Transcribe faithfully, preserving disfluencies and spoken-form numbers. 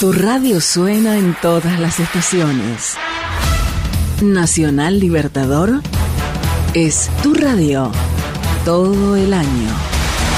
Tu radio suena en todas las estaciones. Nacional Libertador es tu radio todo el año.